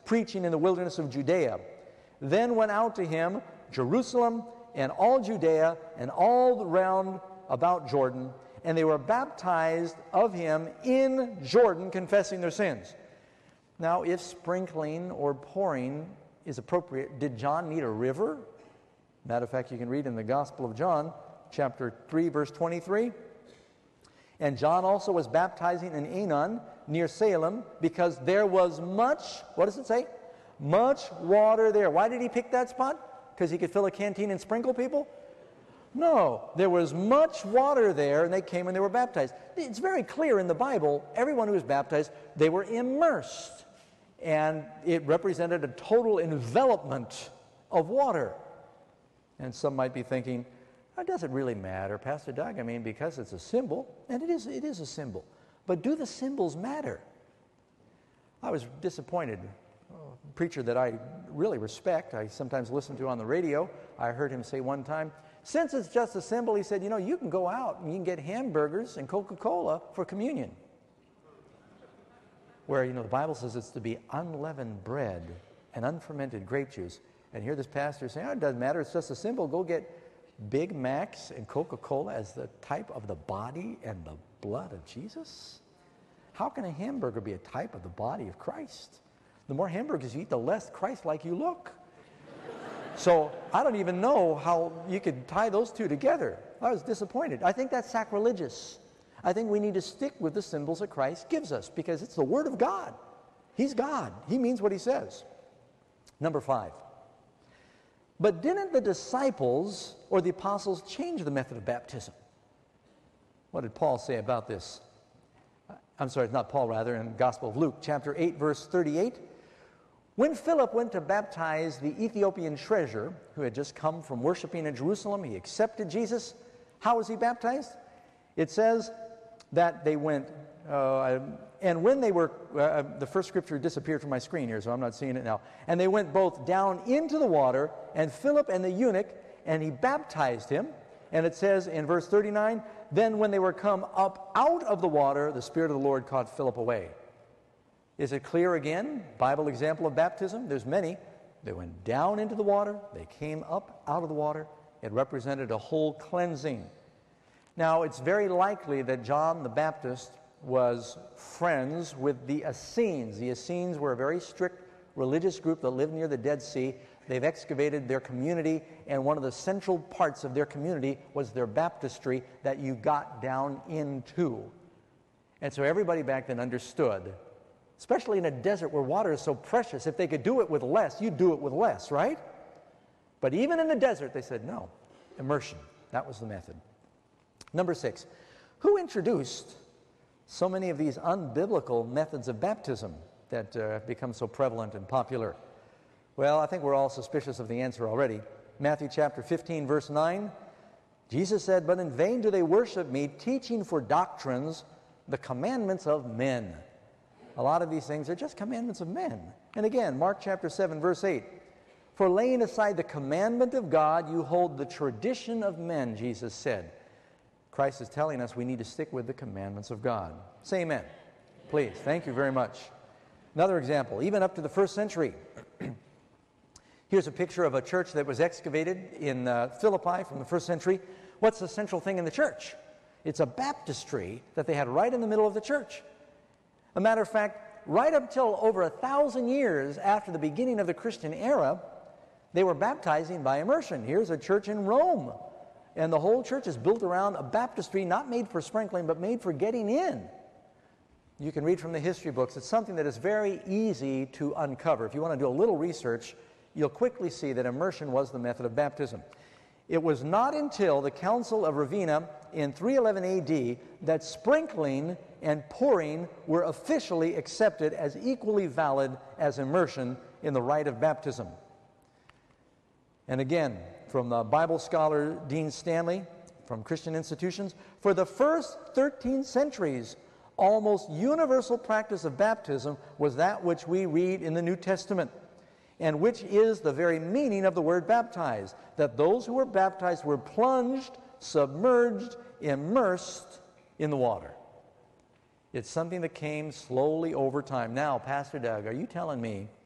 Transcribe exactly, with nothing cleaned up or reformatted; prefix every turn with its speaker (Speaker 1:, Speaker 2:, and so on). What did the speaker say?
Speaker 1: preaching in the wilderness of Judea. Then went out to him Jerusalem and all Judea and all round about Jordan, and they were baptized of him in Jordan, confessing their sins. Now, if sprinkling or pouring is appropriate, did John need a river? Matter of fact, you can read in the Gospel of John, chapter three, verse twenty-three. And John also was baptizing in Aenon, near Salem, because there was much, what does it say? Much water there. Why did he pick that spot? Because he could fill a canteen and sprinkle people? No, there was much water there, and they came and they were baptized. It's very clear in the Bible, everyone who was baptized, they were immersed. And it represented a total envelopment of water. And some might be thinking, oh, does it really matter, Pastor Doug? I mean, because it's a symbol, and it is, it is a symbol. But do the symbols matter? I was disappointed. A preacher that I really respect, I sometimes listen to on the radio, I heard him say one time, since it's just a symbol, he said, you know, you can go out and you can get hamburgers and Coca-Cola for communion. Where, you know, the Bible says it's to be unleavened bread and unfermented grape juice. And here this pastor is saying, oh, it doesn't matter, it's just a symbol. Go get Big Macs and Coca-Cola as the type of the body and the blood of Jesus? How can a hamburger be a type of the body of Christ? The more hamburgers you eat, the less Christ-like you look. So I don't even know how you could tie those two together. I was disappointed. I think that's sacrilegious. I think we need to stick with the symbols that Christ gives us because it's the Word of God. He's God. He means what He says. Number five. But didn't the disciples or the apostles change the method of baptism? What did Paul say about this? I'm sorry, it's not Paul, rather, in the Gospel of Luke, chapter eight, verse thirty-eight. When Philip went to baptize the Ethiopian treasurer, who had just come from worshiping in Jerusalem, he accepted Jesus. How was he baptized? It says that they went, uh, and when they were, uh, the first scripture disappeared from my screen here, so I'm not seeing it now. And they went both down into the water, and Philip and the eunuch, and he baptized him. And it says in verse thirty-nine, then when they were come up out of the water, the Spirit of the Lord caught Philip away. Is it clear again? Bible example of baptism? There's many. They went down into the water. They came up out of the water. It represented a whole cleansing. Now, it's very likely that John the Baptist was friends with the Essenes. The Essenes were a very strict religious group that lived near the Dead Sea. They've excavated their community, and one of the central parts of their community was their baptistry that you got down into. And so everybody back then understood, especially in a desert where water is so precious, if they could do it with less, you'd do it with less, right? But even in the desert, they said, no, immersion. That was the method. Number six, who introduced so many of these unbiblical methods of baptism that uh, have become so prevalent and popular? Well, I think we're all suspicious of the answer already. Matthew chapter fifteen, verse nine, Jesus said, but in vain do they worship me, teaching for doctrines the commandments of men. A lot of these things are just commandments of men. And again, Mark chapter seven, verse eight, for laying aside the commandment of God, you hold the tradition of men, Jesus said. Christ is telling us we need to stick with the commandments of God. Say amen, please. Thank you very much. Another example, even up to the first century. Here's a picture of a church that was excavated in uh, Philippi from the first century. What's the central thing in the church? It's a baptistry that they had right in the middle of the church. A matter of fact, right up till over a thousand years after the beginning of the Christian era, they were baptizing by immersion. Here's a church in Rome, and the whole church is built around a baptistry not made for sprinkling, but made for getting in. You can read from the history books. It's something that is very easy to uncover. If you want to do a little research, you'll quickly see that immersion was the method of baptism. It was not until the Council of Ravenna in three eleven A D that sprinkling and pouring were officially accepted as equally valid as immersion in the rite of baptism. And again, from the Bible scholar Dean Stanley, from Christian Institutions, for the first thirteen centuries, almost universal practice of baptism was that which we read in the New Testament, and which is the very meaning of the word baptized, that those who were baptized were plunged, submerged, immersed in the water. It's something that came slowly over time. Now, Pastor Doug, are you telling me